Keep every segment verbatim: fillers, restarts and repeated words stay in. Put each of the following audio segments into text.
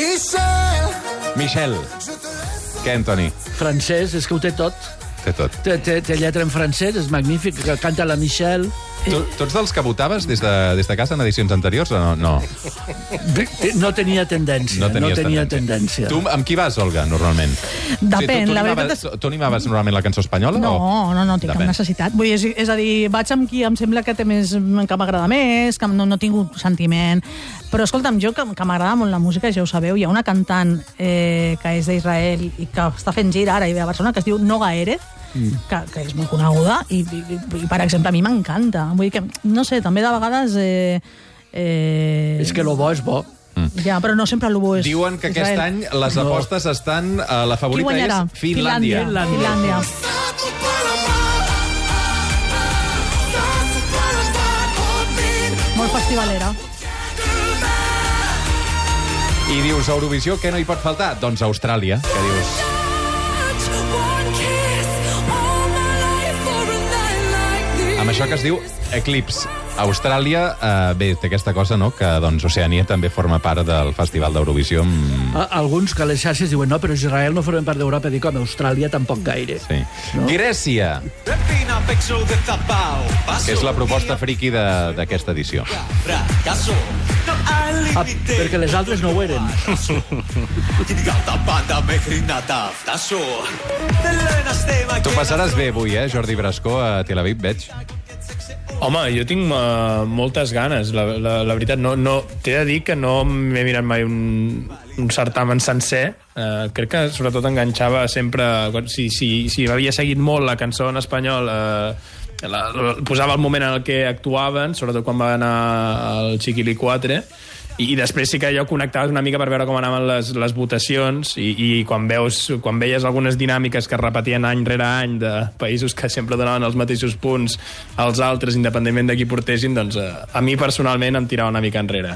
Michel. Què, Antoni? Francès, és que ho té tot. Té tot. Té, té, té lletra en francès, és magnífic, que canta la Michelle. Tu, tu ets dels que votaves des de, des de casa en edicions anteriors o no? No, No tenia tendència. no tenies no tenia tendència. tendència. Tu amb qui vas, Olga, normalment? Depèn, tu, tu la animaves, veritat és... Tu animaves normalment la cançó espanyola? No, o... no, no, tinc Depèn. cap necessitat. Vull dir, és, és a dir, vaig amb qui em sembla que té més, que m'agrada més, que no, no tinc un sentiment. Però, escolta'm, jo, que, que m'agrada molt la música, ja ho sabeu, hi ha una cantant eh, que és d'Israel i que està fent gira ara i ve a Barcelona, que es diu Noga Erez, mm. que, que és molt coneguda, i, i, i per exemple, a mi m'encanta. Vull dir que, no sé, també de vegades... Eh, eh... És que lo bo és bo. Ja, però no sempre el bo és Diuen que aquest Israel. any les apostes estan... Uh, la Qui favorita guanyarà? és Finlàndia. Finlàndia. Finlàndia. Molt festivalera. I dius, a Eurovisió, què no hi pot faltar? Doncs Austràlia, que dius... Amb això que es diu Eclipse. Austràlia, eh, bé, té aquesta cosa, no?, que doncs, Oceania també forma part del Festival d'Eurovisió. Amb... Alguns que les xarxes diuen no, però Israel no formen part d'Europa. Dic, home, Austràlia tampoc gaire. Sí. No? Grècia, que és la proposta friki de- d'aquesta edició. Ah, perquè les altres no ho eren. Tu passaràs bé avui, eh, Jordi Brascó, a Tel Aviv, veig. Home, jo tinc uh, moltes ganes, la, la, la veritat. No, no, t'he de dir que no m'he mirat mai un, un certamen sencer. Uh, crec que sobretot enganxava sempre... Si, si, si m'havia seguit molt la cançó en espanyol, uh, la, la, posava el moment en el que actuaven, sobretot quan va anar al Chiquilicuatre, i, i després sí que allò connectaves una mica per veure com anaven les, les votacions, i, i quan, veus, quan veies algunes dinàmiques que es repetien any rere any de països que sempre donaven els mateixos punts als altres, independentment de qui portessin, doncs eh, a mi personalment em tirava una mica enrere.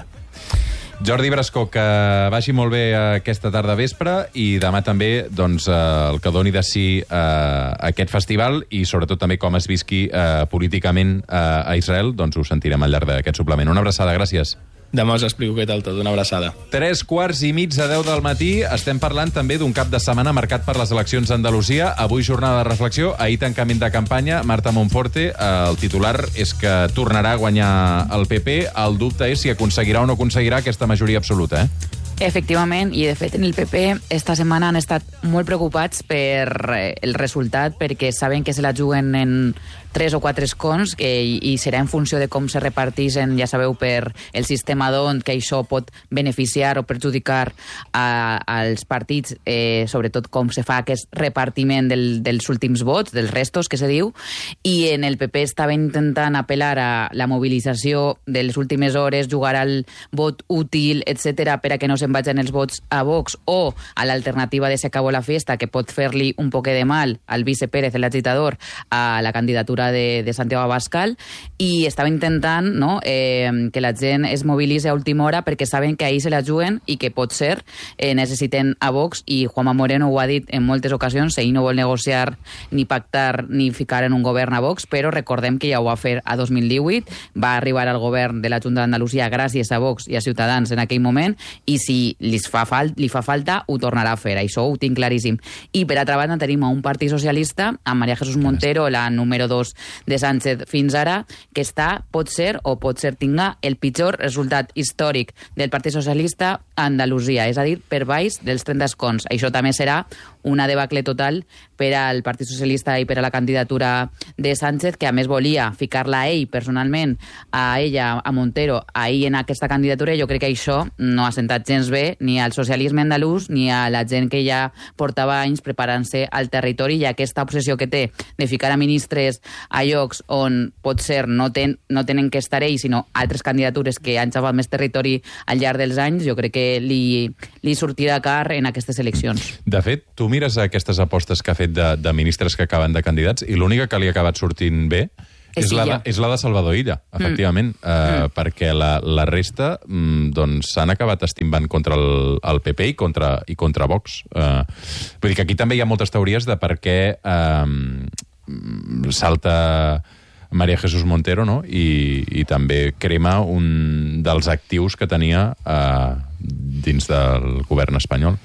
Jordi Brascó, que vagi molt bé aquesta tarda vespre i demà també doncs, eh, el que doni de si eh, aquest festival i sobretot també com es visqui eh, políticament eh, a Israel, doncs ho sentirem al llarg d'aquest suplement. Una abraçada, gràcies. Demà us explico què tal tot. Una abraçada. Tres quarts i mig de deu del matí. Estem parlant també d'un cap de setmana marcat per les eleccions a Andalusia. Avui jornada de reflexió, ahir tancament de campanya. Marta Monforte, el titular és que tornarà a guanyar el P P. El dubte és si aconseguirà o no aconseguirà aquesta majoria absoluta, eh? Efectivament, i de fet en el P P esta setmana han estat molt preocupats per el resultat, perquè saben que se la juguen en tres o quatre escons que, i, i serà en funció de com se reparteixen, ja sabeu, per el sistema d'O N, que això pot beneficiar o perjudicar a, als partits, eh, sobretot com se fa aquest repartiment del, dels últims vots, dels restos, que se diu, i en el P P estava intentant apel·lar a la mobilització de les últimes hores, jugar al vot útil, etcètera, per a que no se'n vagin els vots a Vox, o a l'alternativa de Se acabó la fiesta, que pot fer-li un poquet de mal al vice Pérez, l'agitador, a la candidatura de, de Santiago Abascal, i estava intentant, no, eh, que la gent es mobilitzi a última hora perquè saben que ahir se la juguen i que pot ser eh, necessiten a Vox, i Juanma Moreno ho ha dit en moltes ocasions, ell no vol negociar ni pactar ni ficar en un govern a Vox, però recordem que ja ho va fer a dos mil divuit, va arribar al govern de la Junta d'Andalusia gràcies a Vox i a Ciutadans en aquell moment, i si li fa, fal li fa falta ho tornarà a fer, això ho tinc claríssim. I per altra banda tenim a un partit socialista, amb María Jesús Montero, la número dos de Sánchez fins ara, que està, pot ser, o pot ser tinga, el pitjor resultat històric del Partit Socialista a Andalusia, és a dir, per baix dels trenta escons. Això també serà una debacle total per al Partit Socialista i per a la candidatura de Sánchez, que a més volia ficar-la a ell personalment, a ella, a Montero, ahir en aquesta candidatura. Jo crec que això no ha sentat gens bé ni al socialisme andalús ni a la gent que ja portava anys preparant-se al territori, i aquesta obsessió que té de ficar a ministres a llocs on potser no, ten, no tenen que estar ells, sinó altres candidatures que han xavat més territori al llarg dels anys, jo crec que li, li sortirà car en aquestes eleccions. De fet, tu mires aquestes apostes que ha fet de, de ministres que acaben de candidats i l'única que li ha acabat sortint bé és, la, de, és la de Salvador Illa, efectivament, mm. Uh, mm. perquè la, la resta mm, doncs s'han acabat estimbant contra el, el P P i contra, i contra Vox. Uh, vull dir que aquí també hi ha moltes teories de per què uh, salta María Jesús Montero, no? I, i també crema un dels actius que tenia uh, dins del govern espanyol.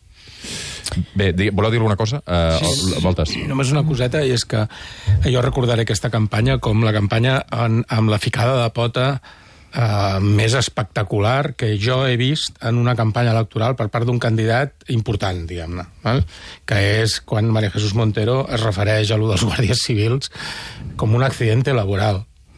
Bé, voleu dir alguna cosa? Uh, sí, Voltes. Sí, només una coseta, i és que jo recordaré aquesta campanya com la campanya en, amb la ficada de pota uh, més espectacular que jo he vist en una campanya electoral per part d'un candidat important, diguem-ne, val? Que és quan María Jesús Montero es refereix a lo dels guàrdies civils com un accidente laboral.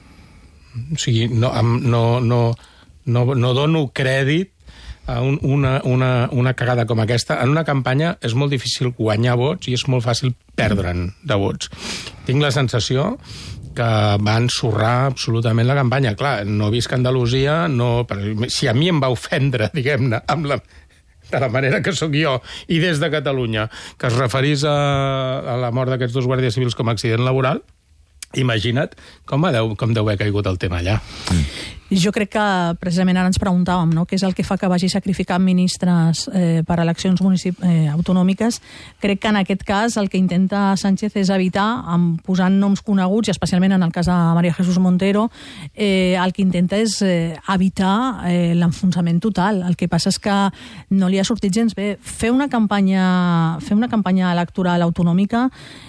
O sigui, no, no, no, no, no dono crèdit a un, una, una, una cagada com aquesta. En una campanya és molt difícil guanyar vots i és molt fàcil perdre'n de vots. Tinc la sensació que va ensorrar absolutament la campanya. Clar, no visc a Andalusia, no, si a mi em va ofendre, diguem-ne, amb la, de la manera que sóc jo, i des de Catalunya, que es referís a, a la mort d'aquests dos guàrdies civils com a accident laboral, imagina't com, deu, com deu haver caigut el tema allà. Mm. Jo crec que precisament ara ens preguntàvem, no?, què és el que fa que vagi sacrificant ministres eh, per eleccions municip eh, autonòmiques. Crec que en aquest cas el que intenta Sánchez és evitar, amb, posant noms coneguts, i especialment en el cas de María Jesús Montero, eh, el que intenta és eh, evitar eh, l'enfonsament total. El que passa és que no li ha sortit gens bé. Fer una campanya, fer una campanya electoral autonòmica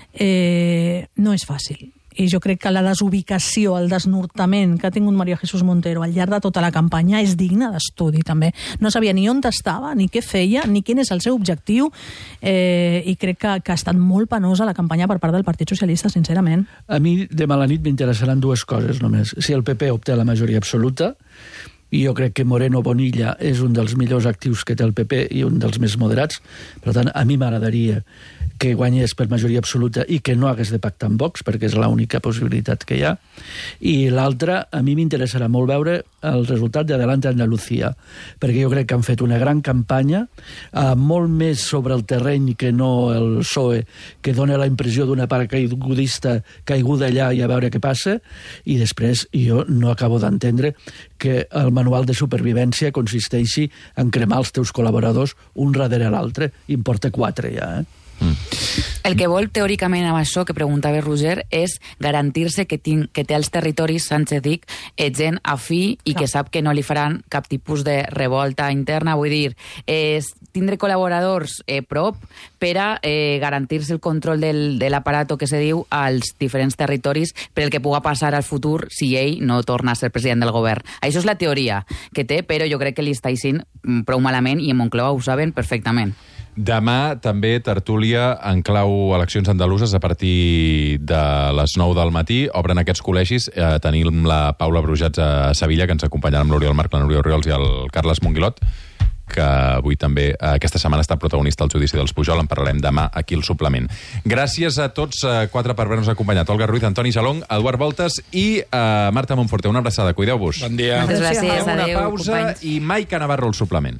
eh, no és fàcil. I jo crec que la desubicació, el desnortament que ha tingut María Jesús Montero al llarg de tota la campanya és digne d'estudi, també. No sabia ni on estava, ni què feia, ni quin és el seu objectiu, eh, i crec que, que ha estat molt penosa la campanya per part del Partit Socialista, sincerament. A mi, de mala nit, m'interessaran dues coses, només. Si el P P obté la majoria absoluta, i jo crec que Moreno Bonilla és un dels millors actius que té el P P i un dels més moderats, per tant, a mi m'agradaria que guanyés per majoria absoluta i que no hagués de pactar amb Vox, perquè és l'única possibilitat que hi ha. I l'altra, a mi m'interessarà molt veure el resultat d'Adelante Andalucía, perquè jo crec que han fet una gran campanya, eh, molt més sobre el terreny que no el P S O E, que dona la impressió d'una paracaigudista caiguda allà i a veure què passa, i després jo no acabo d'entendre que el manual de supervivència consisteixi en cremar els teus col·laboradors un darrere l'altre. Importa quatre ja, eh? Mm. El que vol teòricament amb això que preguntava Roger és garantir-se que, tin, que té als territoris, Sánchez dic, eh, gent afí i que sap que no li faran cap tipus de revolta interna. Vull dir, eh, tindre col·laboradors eh, prop per a eh, garantir-se el control del, de l'aparato que se diu als diferents territoris per el que pugui passar al futur si ell no torna a ser president del govern. Això és la teoria que té, però jo crec que li està eixint prou malament i en Moncloa ho saben perfectament. Demà també tertúlia en clau eleccions andaluses a partir de les nou del matí. Obren aquests col·legis. Eh, tenim la Paula Brujats a Sevilla, que ens acompanyarà amb l'Oriol Marc, la Núria Oriols i el Carles Monguilot, que avui també, aquesta setmana, està protagonista al judici dels Pujol. En parlarem demà aquí al suplement. Gràcies a tots eh, quatre per haver-nos acompanyat. Olga Ruiz, Antoni Jalong, Eduard Voltes i eh, Marta Monforte. Una abraçada. Cuideu-vos. Bon dia. Moltes gràcies. Una Adéu, pausa companys. i Maica Navarro al suplement.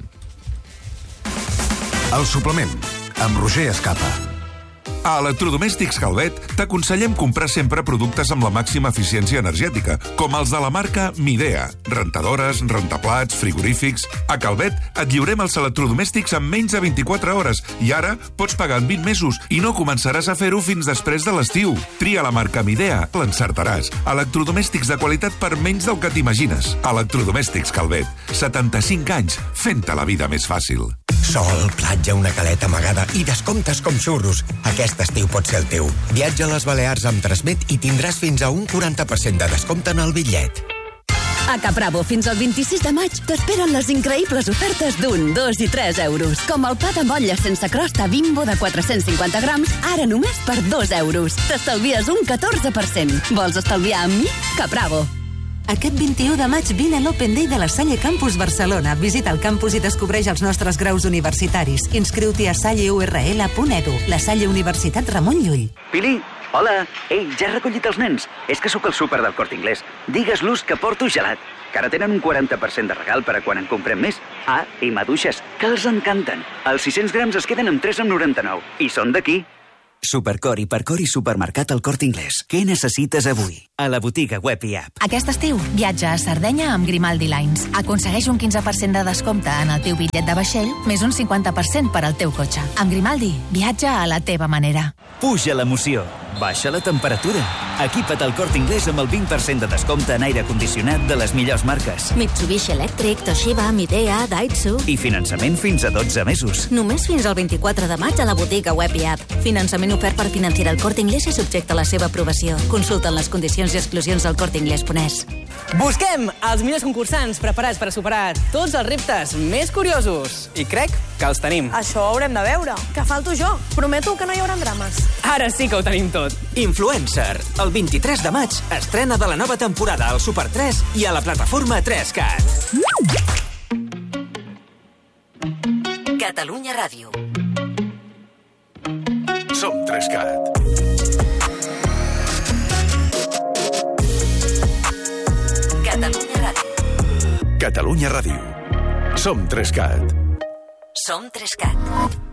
El suplement, amb Roger Escapa. A Electrodomèstics Calvet t'aconsellem comprar sempre productes amb la màxima eficiència energètica, com els de la marca Midea. Rentadores, rentaplats, frigorífics... A Calvet et lliurem els electrodomèstics en menys de vint-i-quatre hores i ara pots pagar en vint mesos i no començaràs a fer-ho fins després de l'estiu. Tria la marca Midea, l'encertaràs. Electrodomèstics de qualitat per menys del que t'imagines. Electrodomèstics Calvet. setanta-cinc anys fent-te la vida més fàcil. Sol, platja, una caleta amagada i descomptes com xurros. Aquest estiu pot ser el teu. Viatja a les Balears amb Transmet i tindràs fins a un quaranta per cent de descompte en el bitllet. A Capravo, fins al vint-i-sis de maig, t'esperen les increïbles ofertes d'un, dos i tres euros. Com el pa de motlla sense crosta Bimbo de quatre-cents cinquanta grams, ara només per dos euros. T'estalvies un catorze per cent. Vols estalviar amb mi? Capravo. Aquest vint-i-u de maig vine a l'Open Day de la Salle Campus Barcelona. Visita el campus i descobreix els nostres graus universitaris. Inscriu-t'hi a salle u erre ele punt edu. La Salle Universitat Ramon Llull. Pili, hola. Ei, ja he recollit els nens. És que sóc al súper del Corte Inglés. Digues-los que porto gelat, que ara tenen un quaranta per cent de regal per a quan en comprem més. Ah, i maduixes, que els encanten. Els sis-cents grams es queden amb tres coma noranta-nou. I són d'aquí. Supercor, Hipercor i Supermercat al Corte Inglés. Què necessites avui? A la botiga web i app. Aquest estiu, viatja a Sardenya amb Grimaldi Lines. Aconsegueix un quinze per cent de descompte en el teu bitllet de vaixell, més un cinquanta per cent per al teu cotxe. Amb Grimaldi, viatja a la teva manera. Puja l'emoció. baixa la temperatura. Equipa't al Corte Inglés amb el vint per cent de descompte en aire condicionat de les millors marques. Mitsubishi Electric, Toshiba, Midea, Daihatsu... I finançament fins a dotze mesos. Només fins al vint-i-quatre de maig a la botiga web i app. Finançament ofert per Financiera El Corte Inglés i subjecte a la seva aprovació. Consulta les condicions i exclusions al corte inglés punt es. Busquem els millors concursants preparats per superar tots els reptes més curiosos. I crec que els tenim. Això ho haurem de veure. Que falto jo. Prometo que no hi haurà drames. Ara sí que ho tenim tot. Influencer. El vint-i-tres de maig estrena de la nova temporada al Super tres i a la plataforma tres cat. Catalunya Ràdio. Som tres cat. Catalunya Ràdio. Catalunya Ràdio. Som tres cat. Som tres cat.